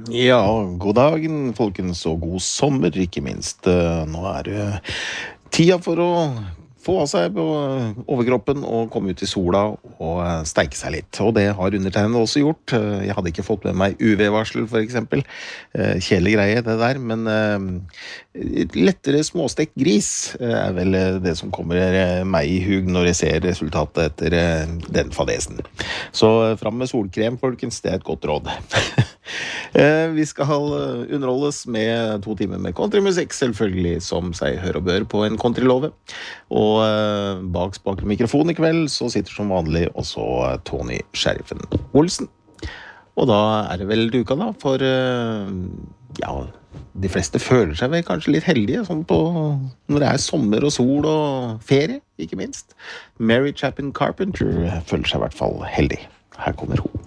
Ja, god dagen, folkens, og god sommer, ikke minst. Nå det tida for å få av seg på overkroppen og komme ut i sola og steike seg litt. Og det har undertegnede også gjort. Jeg hadde ikke fått med meg UV-varsel, for eksempel. Kjedelig greie, det der, men lettere småstekt gris vel det som kommer meg i hug når jeg ser resultatet etter den fadesen. Så fram med solkrem, folkens, det et godt råd. Vi skal underholdes med 2 timer med countrymusikk, selvfølgelig som seg hør og bør på en countrylove. Og bak spaker mikrofon i kveld så sitter som vanlig også Tony Sheriffen Olsen. Og da det vel duka da, for ja, de fleste føler seg vel kanskje litt heldige, sånn på, når det sommer og sol og ferie, ikke minst. Mary Chapin Carpenter føler seg I hvert fall heldig. Her kommer hun.